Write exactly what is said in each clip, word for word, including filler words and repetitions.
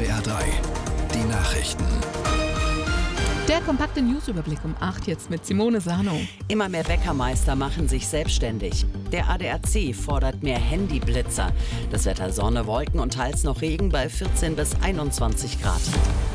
W R drei, die Nachrichten. Der kompakte Newsüberblick um acht jetzt mit Simone Sano. Immer mehr Bäckermeister machen sich selbstständig. Der A D A C fordert mehr Handyblitzer. Das Wetter Sonne, Wolken und teils noch Regen bei vierzehn bis einundzwanzig Grad.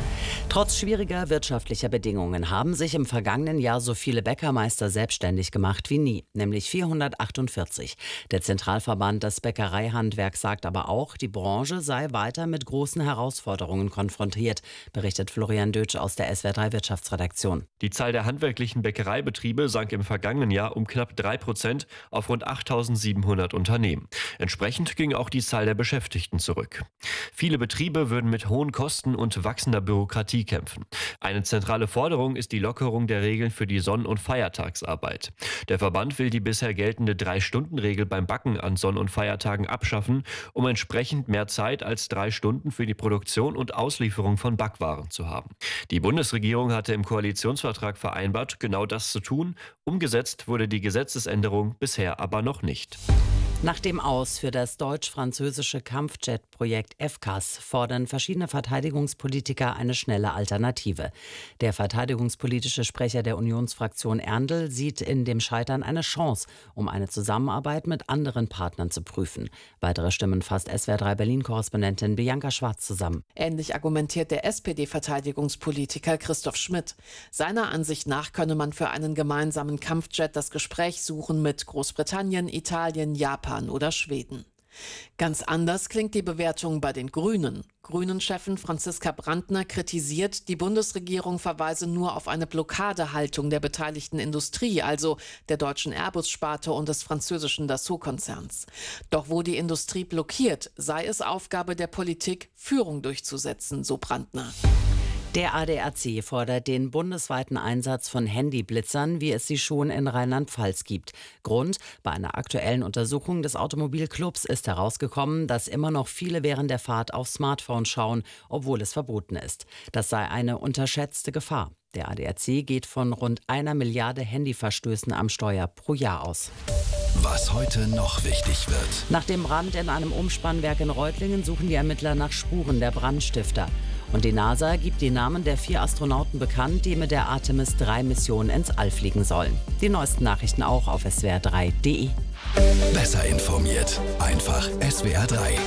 Trotz schwieriger wirtschaftlicher Bedingungen haben sich im vergangenen Jahr so viele Bäckermeister selbstständig gemacht wie nie, nämlich vierhundertachtundvierzig. Der Zentralverband des Bäckereihandwerks sagt aber auch, die Branche sei weiter mit großen Herausforderungen konfrontiert, berichtet Florian Dötsch aus der S W R drei Wirtschaftsredaktion. Die Zahl der handwerklichen Bäckereibetriebe sank im vergangenen Jahr um knapp drei Prozent auf rund achttausendsiebenhundert Unternehmen. Entsprechend ging auch die Zahl der Beschäftigten zurück. Viele Betriebe würden mit hohen Kosten und wachsender Bürokratie kämpfen. Eine zentrale Forderung ist die Lockerung der Regeln für die Sonn- und Feiertagsarbeit. Der Verband will die bisher geltende Drei-Stunden-Regel beim Backen an Sonn- und Feiertagen abschaffen, um entsprechend mehr Zeit als drei Stunden für die Produktion und Auslieferung von Backwaren zu haben. Die Bundesregierung hatte im Koalitionsvertrag vereinbart, genau das zu tun. Umgesetzt wurde die Gesetzesänderung bisher aber noch nicht. Nach dem Aus für das deutsch-französische Kampfjet-Projekt F C A S fordern verschiedene Verteidigungspolitiker eine schnelle Alternative. Der verteidigungspolitische Sprecher der Unionsfraktion Erndl sieht in dem Scheitern eine Chance, um eine Zusammenarbeit mit anderen Partnern zu prüfen. Weitere Stimmen fasst S W R drei Berlin-Korrespondentin Bianca Schwarz zusammen. Ähnlich argumentiert der S P D-Verteidigungspolitiker Christoph Schmidt. Seiner Ansicht nach könne man für einen gemeinsamen Kampfjet das Gespräch suchen mit Großbritannien, Italien, Japan oder Schweden. Ganz anders klingt die Bewertung bei den Grünen. Grünen-Chefin Franziska Brandner kritisiert, die Bundesregierung verweise nur auf eine Blockadehaltung der beteiligten Industrie, also der deutschen Airbus-Sparte und des französischen Dassault-Konzerns. Doch wo die Industrie blockiert, sei es Aufgabe der Politik, Führung durchzusetzen, so Brandner. Der A D A C fordert den bundesweiten Einsatz von Handyblitzern, wie es sie schon in Rheinland-Pfalz gibt. Grund: Bei einer aktuellen Untersuchung des Automobilclubs ist herausgekommen, dass immer noch viele während der Fahrt aufs Smartphone schauen, obwohl es verboten ist. Das sei eine unterschätzte Gefahr. Der A D A C geht von rund einer Milliarde Handyverstößen am Steuer pro Jahr aus. Was heute noch wichtig wird. Nach dem Brand in einem Umspannwerk in Reutlingen suchen die Ermittler nach Spuren der Brandstifter. Und die NASA gibt die Namen der vier Astronauten bekannt, die mit der Artemis drei Mission ins All fliegen sollen. Die neuesten Nachrichten auch auf S W R drei punkt de. Besser informiert. Einfach S W R drei.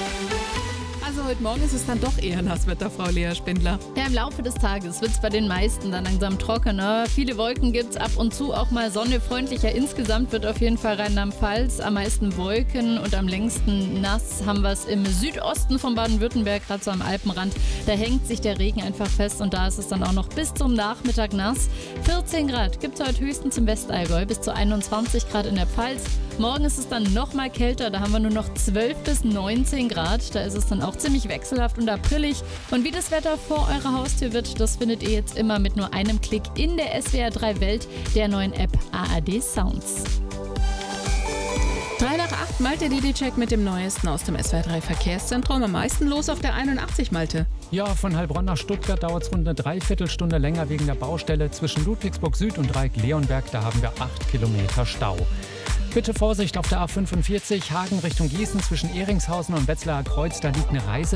Also heute Morgen ist es dann doch eher Nasswetter, Frau Lea Spindler. Ja, im Laufe des Tages wird es bei den meisten dann langsam trockener. Viele Wolken gibt es, ab und zu auch mal Sonne, freundlicher. Insgesamt wird auf jeden Fall Rheinland-Pfalz am meisten Wolken und am längsten nass haben wir es im Südosten von Baden-Württemberg, gerade so am Alpenrand. Da hängt sich der Regen einfach fest und da ist es dann auch noch bis zum Nachmittag nass. vierzehn Grad gibt es heute höchstens im Westallgäu, bis zu einundzwanzig Grad in der Pfalz. Morgen ist es dann noch mal kälter, da haben wir nur noch zwölf bis neunzehn Grad. Da ist es dann auch ziemlich wechselhaft und aprillig. Und wie das Wetter vor eurer Haustür wird, das findet ihr jetzt immer mit nur einem Klick in der S W R drei Welt, der neuen App A R D Sounds. drei nach acht, Malte D D-Check mit dem Neuesten aus dem S W R drei Verkehrszentrum. Am meisten los auf der einundachtzig, Malte. Ja, von Heilbronn nach Stuttgart dauert es rund eine Dreiviertelstunde länger wegen der Baustelle zwischen Ludwigsburg Süd und Dreieck-Leonberg. Da haben wir acht Kilometer Stau. Bitte Vorsicht auf der A fünfundvierzig, Hagen Richtung Gießen zwischen Ehringshausen und Wetzlarer Kreuz. Da liegt eine Reise.